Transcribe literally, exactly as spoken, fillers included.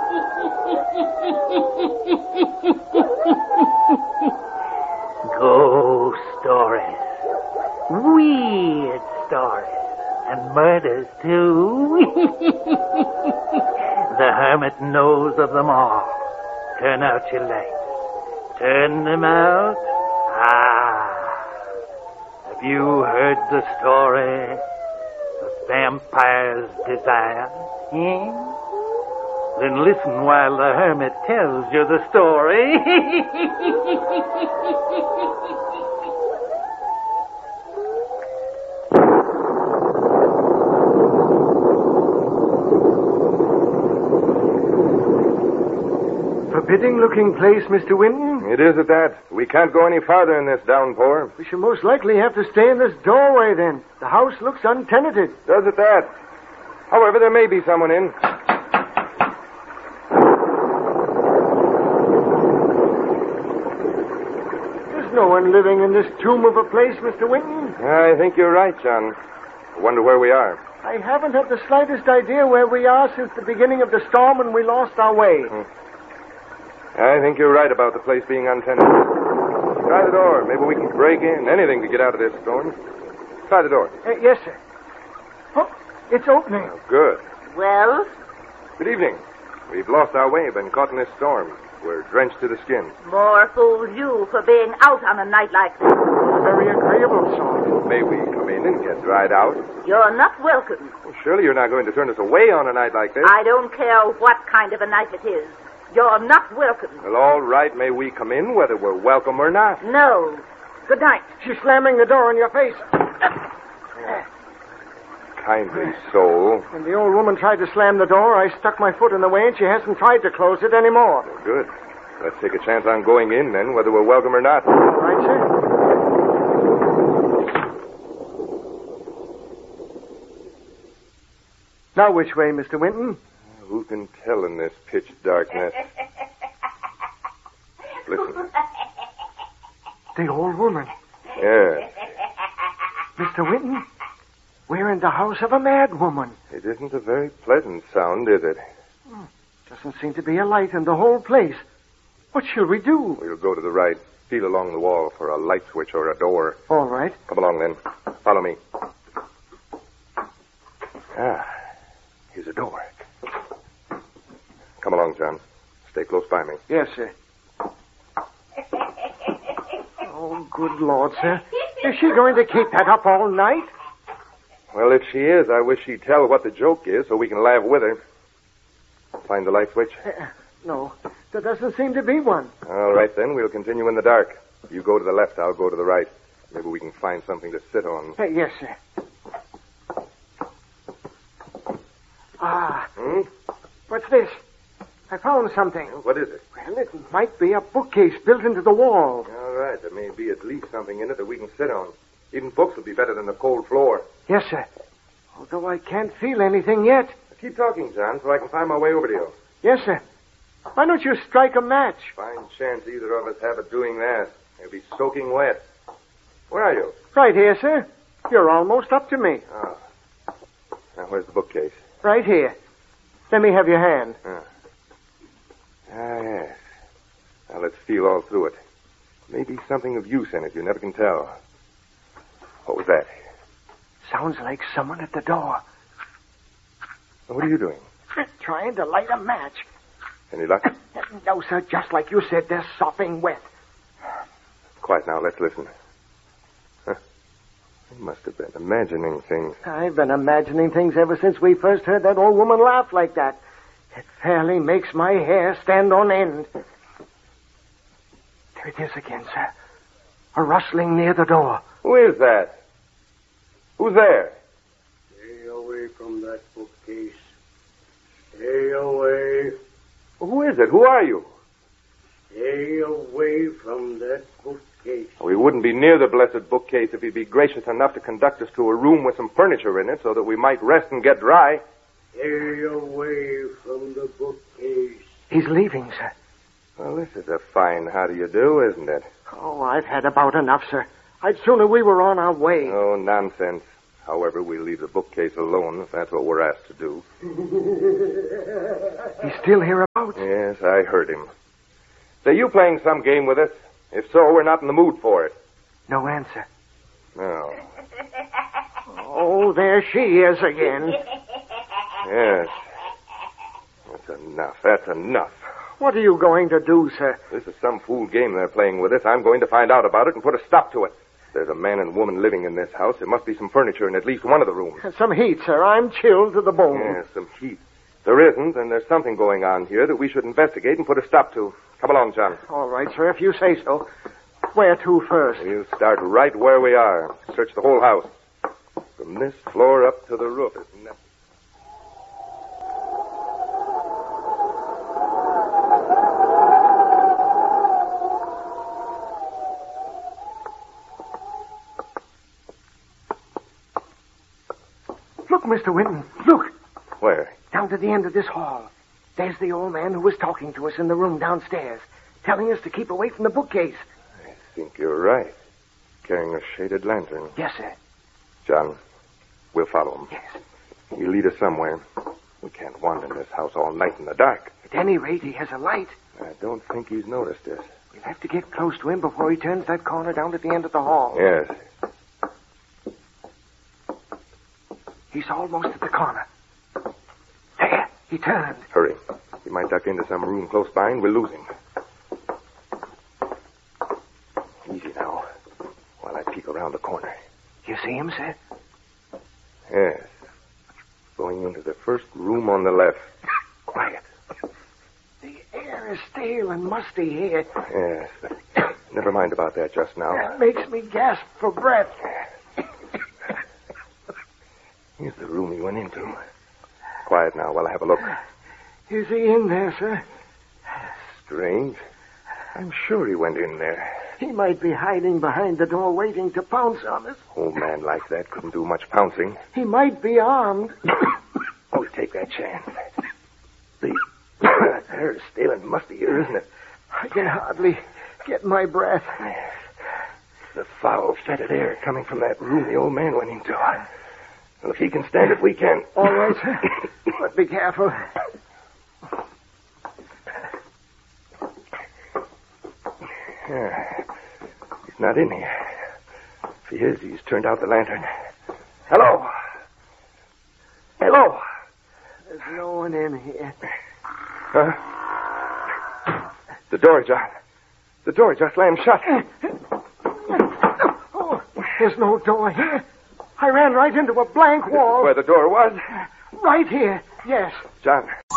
Ghost stories. Weird stories. And murders, too. The hermit knows of them all. Turn out your lights. Turn them out. Ah. Have you heard the story of Vampire's Desire? Yeah? Then listen while the hermit tells you the story. Forbidding-looking place, Mister Winton. It is at that. We can't go any farther in this downpour. We shall most likely have to stay in this doorway, then. The house looks untenanted. Does it that? However, there may be someone in. There's no one living in this tomb of a place, Mister Winton. I think you're right, John. I wonder where we are. I haven't had the slightest idea where we are since the beginning of the storm when we lost our way. Hmm. I think you're right about the place being untenanted. Try the door. Maybe we can break in. Anything to get out of this storm. Try the door. Uh, yes, sir. Oh, it's opening. Oh, good. Well? Good evening. We've lost our way, been caught in this storm. We're drenched to the skin. More fools you for being out on a night like this. A very agreeable sort. May we come in and get dried out? You're not welcome. Well, surely you're not going to turn us away on a night like this. I don't care what kind of a night it is. You're not welcome. Well, all right. May we come in, whether we're welcome or not? No. Good night. She's slamming the door in your face. Kindly soul. When the old woman tried to slam the door, I stuck my foot in the way, and she hasn't tried to close it anymore. Well, good. Let's take a chance on going in, then, whether we're welcome or not. All right, sir. Now, which way, Mister Winton? Who can tell in this pitch darkness? Listen. The old woman. Yes. Mister Winton, we're in the house of a mad woman. It isn't a very pleasant sound, is it? Hmm. Doesn't seem to be a light in the whole place. What shall we do? We'll go to the right. Feel along the wall for a light switch or a door. All right. Come along, then. Follow me. Ah, here's a door. Come along, John. Stay close by me. Yes, sir. Oh, good Lord, sir. Is she going to keep that up all night? Well, if she is, I wish she'd tell what the joke is so we can laugh with her. Find the light switch? Uh, no, there doesn't seem to be one. All right, then. We'll continue in the dark. You go to the left, I'll go to the right. Maybe we can find something to sit on. Uh, yes, sir. Ah. Hmm? What's this? I found something. What is it? Well, it might be a bookcase built into the wall. All right. There may be at least something in it that we can sit on. Even books would be better than the cold floor. Yes, sir. Although I can't feel anything yet. Keep talking, John, so I can find my way over to you. Yes, sir. Why don't you strike a match? Fine chance either of us have of doing that. They'll be soaking wet. Where are you? Right here, sir. You're almost up to me. Oh. Now, where's the bookcase? Right here. Let me have your hand. Ah. Ah, yes. Now, let's feel all through it. Maybe something of use in it. You never can tell. What was that? Sounds like someone at the door. What are you doing? Trying to light a match. Any luck? No, sir. Just like you said, they're sopping wet. Quiet now. Let's listen. Huh. You must have been imagining things. I've been imagining things ever since we first heard that old woman laugh like that. It fairly makes my hair stand on end. There it is again, sir. A rustling near the door. Who is that? Who's there? Stay away from that bookcase. Stay away. Who is it? Who are you? Stay away from that bookcase. We wouldn't be near the blessed bookcase if he'd be gracious enough to conduct us to a room with some furniture in it so that we might rest and get dry. Stay away from the bookcase. He's leaving, sir. Well, this is a fine how do you do, isn't it? Oh, I've had about enough, sir. I'd sooner we were on our way. Oh, nonsense. However, we'll leave the bookcase alone if that's what we're asked to do. He's still here out. Yes, I heard him. Say, you playing some game with us? If so, we're not in the mood for it. No answer. No. Oh, there she is again. Yes. That's enough. That's enough. What are you going to do, sir? This is some fool game they're playing with us. I'm going to find out about it and put a stop to it. There's a man and woman living in this house. There must be some furniture in at least one of the rooms. Some heat, sir. I'm chilled to the bone. Yes, some heat. There isn't, and there's something going on here that we should investigate and put a stop to. Come along, John. All right, sir, if you say so. Where to first? We'll start right where we are. Search the whole house. From this floor up to the roof, isn't that? Look, Mister Winton, look. Where? Down to the end of this hall. There's the old man who was talking to us in the room downstairs, telling us to keep away from the bookcase. I think you're right. Carrying a shaded lantern. Yes, sir. John, we'll follow him. Yes. He'll lead us somewhere. We can't wander in this house all night in the dark. At any rate, he has a light. I don't think he's noticed us. We'll have to get close to him before he turns that corner down at the end of the hall. Yes. He's almost at the corner. There, he turned. Hurry. He might duck into some room close by and we'll lose him. Easy now, while I peek around the corner. You see him, sir? Yes. Going into the first room on the left. Quiet. The air is stale and musty here. Yes, but never mind about that just now. That makes me gasp for breath. Here's the room he went into. Quiet now while I have a look. Is he in there, sir? Strange. I'm sure he went in there. He might be hiding behind the door waiting to pounce on us. Old man like that couldn't do much pouncing. He might be armed. Oh, take that chance. The air is stale and musty here, isn't it? I can hardly get my breath. The foul, fetid air coming from that room the old man went into. Well, if he can stand it, we can. All right, sir. But be careful. Yeah. He's not in here. If he is, he's turned out the lantern. Hello. Hello. There's no one in here. Huh? The door, John. The door just slammed shut. Oh, there's no door here. I ran right into a blank wall. Where the door was? Right here, yes. John,